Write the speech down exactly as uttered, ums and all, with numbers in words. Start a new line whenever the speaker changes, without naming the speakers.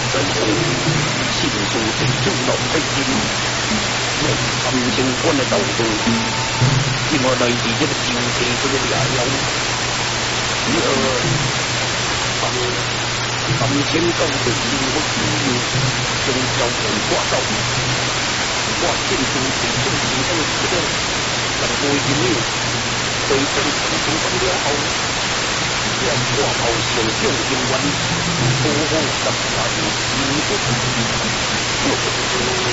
在后，心中的主老太君，我感情观的道路，今我来自这个经济这个牙药，呃，感情高的幸福之路，中交通挂到，我心中的主老这个，能够因为对正常情况了后。我挂后上将英文，好好十万幸福。